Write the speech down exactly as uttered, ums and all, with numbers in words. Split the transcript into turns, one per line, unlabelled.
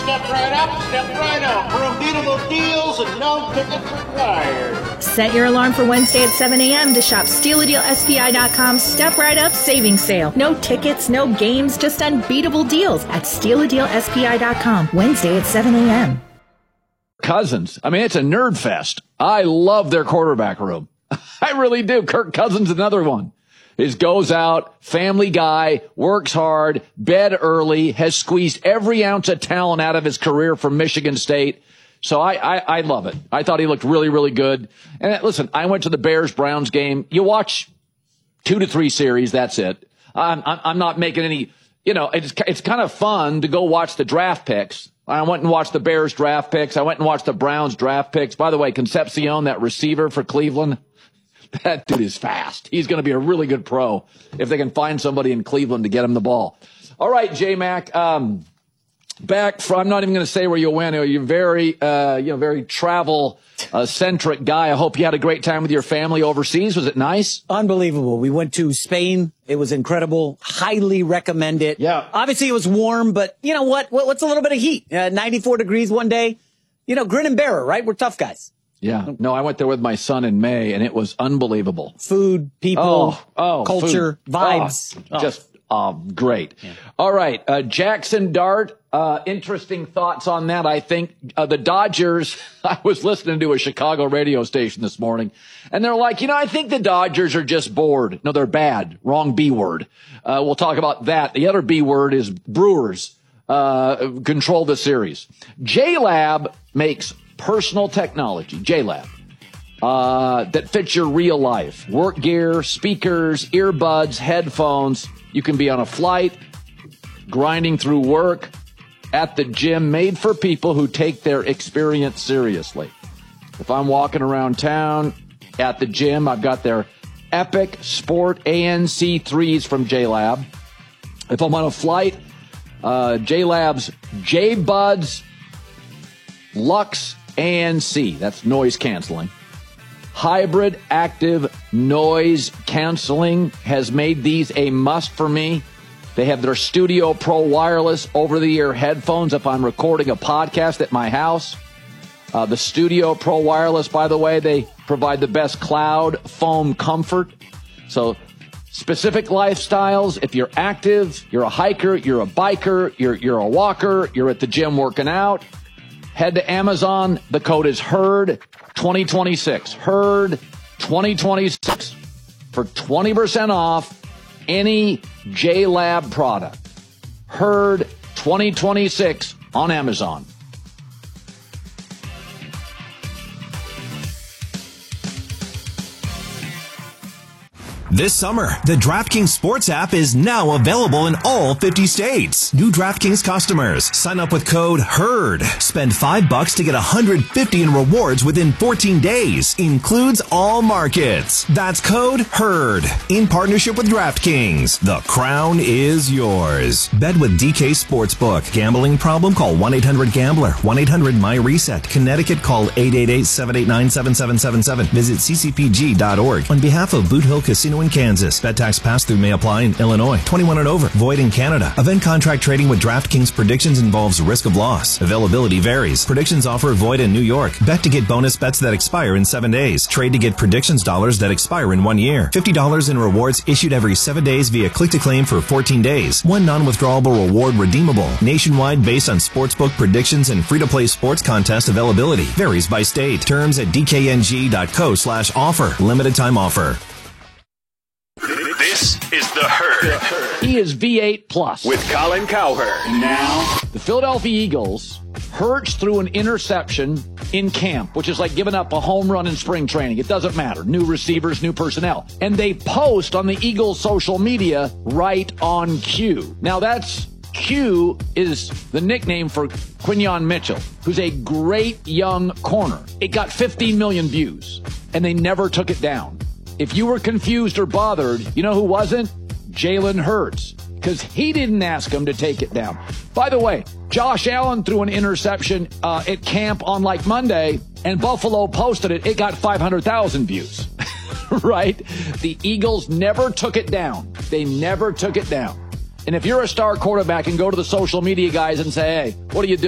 Step right up, step right out for unbeatable deals and no tickets required.
Set your alarm for Wednesday at seven a.m. to shop Steal a Deal S P I dot com Step Right Up Savings Sale. No tickets, no games, just unbeatable deals at Steal a Deal S P I dot com Wednesday at seven a.m.
Cousins. I mean, it's a nerd fest. I love their quarterback room. I really do. Kirk Cousins, another one. He goes out, family guy, works hard, bed early, has squeezed every ounce of talent out of his career from Michigan State. So I, I, I love it. I thought he looked really, really good. And listen, I went to the Bears-Browns game. You watch two to three series, that's it. I'm, I'm not making any, you know, it's, it's kind of fun to go watch the draft picks. I went and watched the Bears draft picks. I went and watched the Browns draft picks. By the way, Concepcion, that receiver for Cleveland, that dude is fast. He's going to be a really good pro if they can find somebody in Cleveland to get him the ball. All right, J-Mac, um, back from, I'm not even going to say where you went. You're very, uh, you know, very travel uh, centric guy. I hope you had a great time with your family overseas. Was it nice?
Unbelievable. We went to Spain. It was incredible. Highly recommend it.
Yeah.
Obviously it was warm, but you know what? What's a little bit of heat? Uh, ninety-four degrees one day. You know, grin and bear it, right? We're tough guys.
Yeah. No, I went there with my son in May, and it was unbelievable.
Food, people,
oh, oh,
culture,
food.
vibes.
Oh, oh. Just um, great. Yeah. All right. Uh, Jackson Dart, uh, interesting thoughts on that. I think uh, the Dodgers, I was listening to a Chicago radio station this morning, and they're like, you know, I think the Dodgers are just bored. No, they're bad. Wrong B word. Uh, we'll talk about that. The other B word is Brewers uh, control the series. J-Lab makes personal technology, J-Lab, uh, that fits your real life. Work gear, speakers, earbuds, headphones. You can be on a flight, grinding through work, at the gym, made for people who take their experience seriously. If I'm walking around town, at the gym, I've got their Epic Sport A N C threes from J-Lab. If I'm on a flight, uh, J-Lab's J-Buds Lux A N C, that's noise canceling. Hybrid active noise canceling has made these a must for me. They have their Studio Pro wireless over-the-ear headphones if I'm recording a podcast at my house. Uh, the Studio Pro wireless, by the way, they provide the best cloud foam comfort. So specific lifestyles, if you're active, you're a hiker, you're a biker, you're, you're a walker, you're at the gym working out, head to Amazon. The code is HERD twenty twenty-six. HERD twenty twenty-six for twenty percent off any J-Lab product. HERD twenty twenty-six on Amazon.
This summer, the DraftKings Sports app is now available in all fifty states. New DraftKings customers, sign up with code HERD. Spend five bucks to get one hundred fifty in rewards within fourteen days. Includes all markets. That's code HERD. In partnership with DraftKings, the crown is yours. Bet with D K Sportsbook. Gambling problem? Call one eight hundred gambler. one eight hundred my reset. Connecticut, call eight eight eight, seven eight nine, seven seven seven seven. Visit c c p g dot org. On behalf of Boot Hill Casino in Kansas. Bet tax pass-through may apply in Illinois. twenty-one and over. Void in Canada. Event contract trading with DraftKings Predictions involves risk of loss. Availability varies. Predictions offer void in New York. Bet to get bonus bets that expire in seven days. Trade to get predictions dollars that expire in one year. fifty dollars in rewards issued every seven days via click-to-claim for fourteen days. One non-withdrawable reward redeemable. Nationwide based on sportsbook predictions and free-to-play sports contest availability. Varies by state. Terms at d k n g dot co slash offer. Limited time offer.
This is The Herd.
He is V eight plus.
With Colin Cowherd.
Now, the Philadelphia Eagles hurts through an interception in camp, which is like giving up a home run in spring training. It doesn't matter. New receivers, new personnel. And they post on the Eagles' social media right on cue. Now, that's Q is the nickname for Quinyon Mitchell, who's a great young corner. It got fifteen million views, and they never took it down. If you were confused or bothered, you know who wasn't? Jalen Hurts, because he didn't ask him to take it down. By the way, Josh Allen threw an interception uh, at camp on like Monday, and Buffalo posted it. It got five hundred thousand views, right? The Eagles never took it down. They never took it down. And if you're a star quarterback and go to the social media guys and say, hey, what are you doing?